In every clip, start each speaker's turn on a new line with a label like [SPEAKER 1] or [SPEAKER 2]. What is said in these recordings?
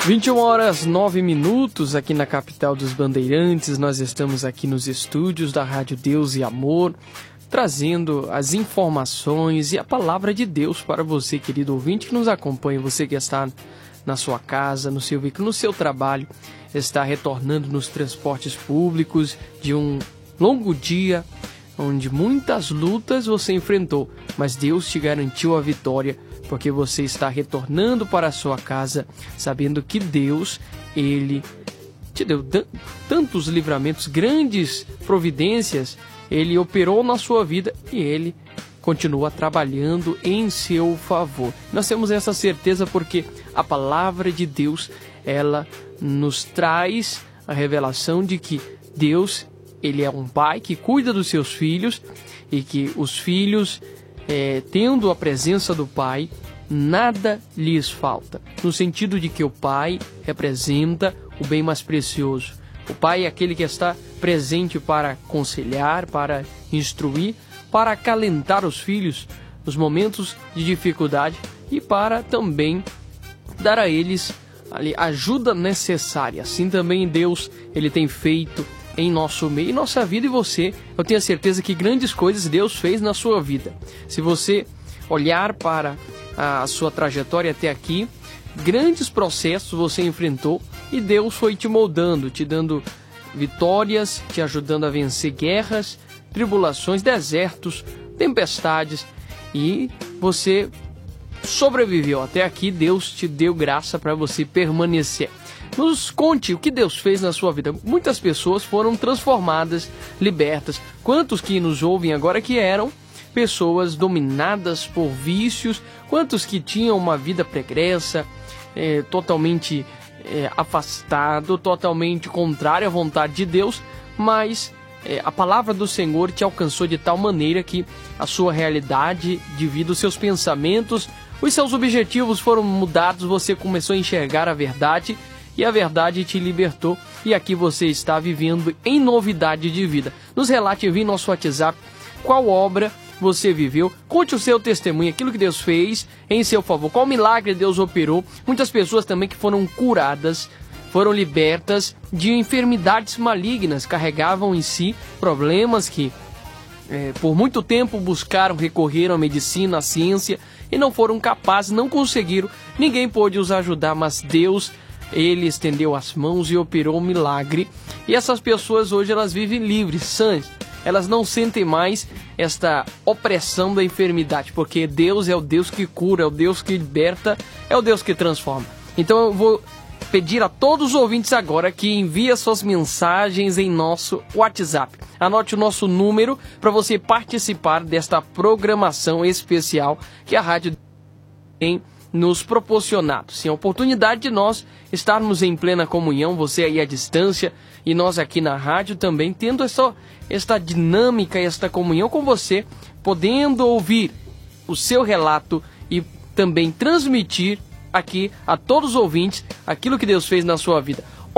[SPEAKER 1] 21h09 aqui na capital dos Bandeirantes. Nós estamos aqui nos estúdios da Rádio Deus e Amor, trazendo as informações e a palavra de Deus para você, querido ouvinte, que nos acompanha, você que está na sua casa, no seu veículo, no seu trabalho, está retornando nos transportes públicos de um longo dia, onde muitas lutas você enfrentou, mas Deus te garantiu a vitória, porque você está retornando para a sua casa, sabendo que Deus, Ele te deu tantos livramentos, grandes providências, Ele operou na sua vida e Ele continua trabalhando em seu favor. Nós temos essa certeza porque a palavra de Deus, ela nos traz a revelação de que Deus, Ele é um pai que cuida dos seus filhos e que os filhos, tendo a presença do pai, nada lhes falta. No sentido de que o pai representa o bem mais precioso. O pai é aquele que está presente para aconselhar, para instruir, para acalentar os filhos nos momentos de dificuldade e para também dar a eles a ajuda necessária. Assim também Deus, Ele tem feito em nosso meio, em nossa vida, e você, eu tenho a certeza que grandes coisas Deus fez na sua vida. Se você olhar para a sua trajetória até aqui, grandes processos você enfrentou e Deus foi te moldando, te dando vitórias, te ajudando a vencer guerras, tribulações, desertos, tempestades, e você sobreviveu até aqui. Deus te deu graça para você permanecer. Nos conte o que Deus fez na sua vida. Muitas pessoas foram transformadas, libertas. Quantos que nos ouvem agora que eram pessoas dominadas por vícios? Quantos que tinham uma vida pregressa, totalmente afastado, totalmente contrário à vontade de Deus, mas a palavra do Senhor te alcançou de tal maneira que a sua realidade de vida, os seus pensamentos, os seus objetivos foram mudados, você começou a enxergar a verdade e a verdade te libertou, e aqui você está vivendo em novidade de vida. Nos relate, envie nosso WhatsApp qual obra você viveu, conte o seu testemunho, aquilo que Deus fez em seu favor, qual milagre Deus operou. Muitas pessoas também que foram curadas, foram libertas de enfermidades malignas, carregavam em si problemas que por muito tempo buscaram, recorreram à medicina, à ciência e não foram capazes, não conseguiram, ninguém pôde os ajudar, mas Deus, Ele estendeu as mãos e operou um milagre, e essas pessoas hoje elas vivem livres, sãs. Elas não sentem mais esta opressão da enfermidade, porque Deus é o Deus que cura, é o Deus que liberta, é o Deus que transforma. Então eu vou pedir a todos os ouvintes agora que enviem suas mensagens em nosso WhatsApp. Anote o nosso número para você participar desta programação especial que a rádio tem nos proporcionado. Sim, a oportunidade de nós estarmos em plena comunhão, você aí à distância e nós aqui na rádio também, tendo esta dinâmica, esta comunhão com você, podendo ouvir o seu relato e também transmitir aqui a todos os ouvintes aquilo que Deus fez na sua vida.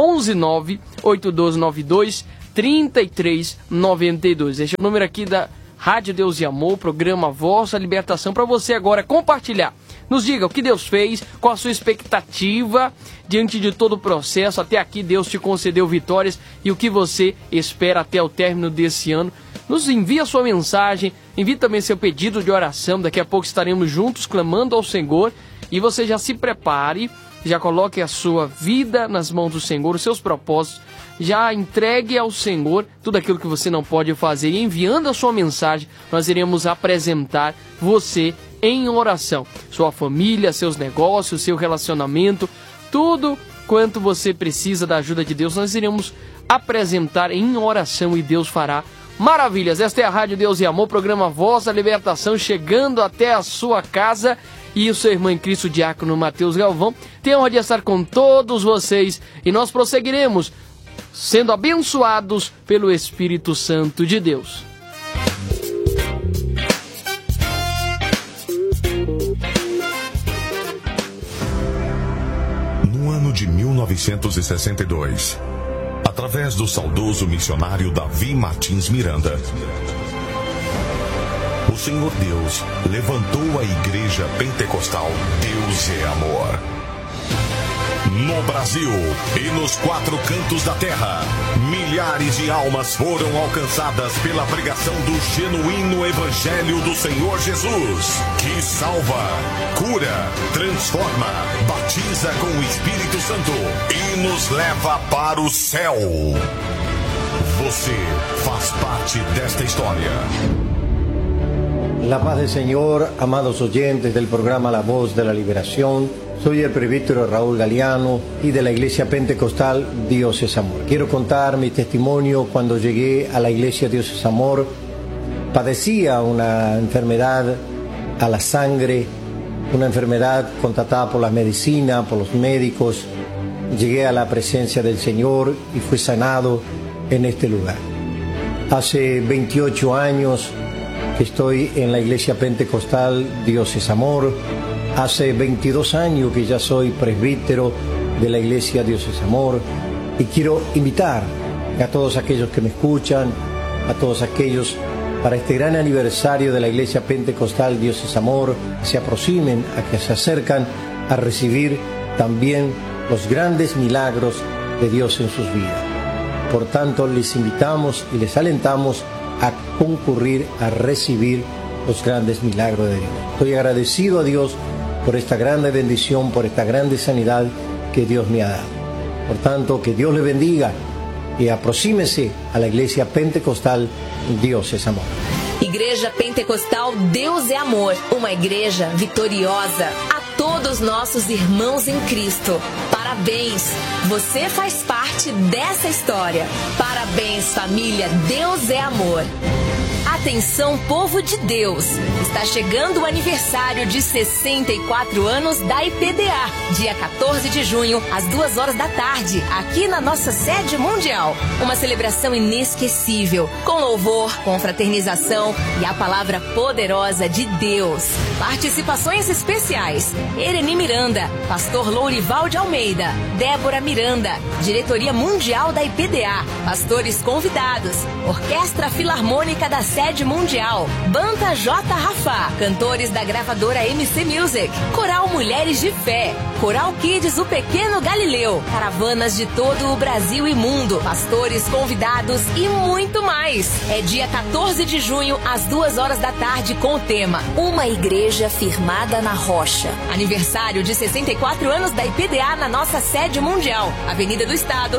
[SPEAKER 1] 119-8292-3392. Este é o número aqui da Rádio Deus e Amor, programa Voz da Libertação, para você agora compartilhar. Nos diga o que Deus fez, qual a sua expectativa diante de todo o processo. Até aqui Deus te concedeu vitórias e o que você espera até o término desse ano. Nos envie a sua mensagem, envie também seu pedido de oração. Daqui a pouco estaremos juntos clamando ao Senhor. E você já se prepare, já coloque a sua vida nas mãos do Senhor, os seus propósitos. Já entregue ao Senhor tudo aquilo que você não pode fazer. E enviando a sua mensagem, nós iremos apresentar você em oração. Sua família, seus negócios, seu relacionamento, tudo quanto você precisa da ajuda de Deus, nós iremos apresentar em oração e Deus fará maravilhas. Esta é a Rádio Deus e Amor, programa Voz da Libertação, chegando até a sua casa. E o seu irmão em Cristo, diácono Mateus Galvão, tem a honra de estar com todos vocês. E nós prosseguiremos sendo abençoados pelo Espírito Santo de Deus.
[SPEAKER 2] No ano de 1962, através do saudoso missionário Davi Martins Miranda, o Senhor Deus levantou a Igreja Pentecostal Deus é Amor. No Brasil e nos 4 cantos da terra, milhares de almas foram alcançadas pela pregação do genuíno Evangelho do Senhor Jesus, que salva, cura, transforma, batiza com o Espírito Santo e nos leva para o céu. Você faz parte desta história.
[SPEAKER 3] La paz del Señor, amados oyentes del programa La Voz de la Liberación. Soy el presbítero Raúl Galeano y de la Iglesia Pentecostal Dios es Amor. Quiero contar mi testimonio. Cuando llegué a la Iglesia Dios es Amor, padecía una enfermedad a la sangre, una enfermedad contratada por la medicina, por los médicos. Llegué a la presencia del Señor y fui sanado en este lugar. Hace 28 años que estoy en la Iglesia Pentecostal Dios es Amor. Hace 22 años que ya soy presbítero de la Iglesia Dios es Amor. Y quiero invitar a todos aquellos que me escuchan, a todos aquellos para este gran aniversario de la Iglesia Pentecostal Dios es Amor, que se aproximen, a que se acercan a recibir también los grandes milagros de Dios en sus vidas. Por tanto, les invitamos y les alentamos a concurrir a recibir los grandes milagros de Dios. Estoy agradecido a Dios por esta grande bendición, por esta grande sanidad que Dios me ha dado. Por tanto, que Dios le bendiga y aproxímese a la Iglesia Pentecostal Dios es Amor.
[SPEAKER 4] Igreja Pentecostal Deus é Amor, uma igreja vitoriosa. A todos nossos irmãos em Cristo, parabéns! Você faz parte dessa história. Parabéns, família, Deus é Amor. Atenção, povo de Deus! Está chegando o aniversário de 64 anos da IPDA, dia 14 de junho, às 2 horas da tarde, aqui na nossa sede mundial. Uma celebração inesquecível, com louvor, confraternização e a palavra poderosa de Deus. Participações especiais: Ereni Miranda, Pastor Lourival de Almeida, Débora Miranda, Diretoria Mundial da IPDA, pastores convidados, Orquestra Filarmônica da Sede Mundial, Banda J. Rafá, cantores da gravadora MC Music, Coral Mulheres de Fé, Coral Kids O Pequeno Galileu, caravanas de todo o Brasil e mundo, pastores convidados e muito mais. É dia 14 de junho, às 2 horas da tarde, com o tema Uma Igreja Firmada na Rocha. Aniversário de 64 anos da IPDA na nossa sede mundial, Avenida do Estado,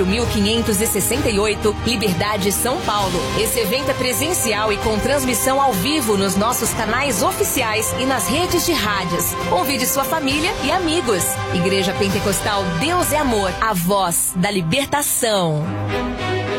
[SPEAKER 4] 4568, Liberdade, São Paulo. Esse evento é presencial e com transmissão ao vivo nos nossos canais oficiais e nas redes de rádios. Convide sua família e amigos. Igreja Pentecostal Deus é Amor, a voz da libertação.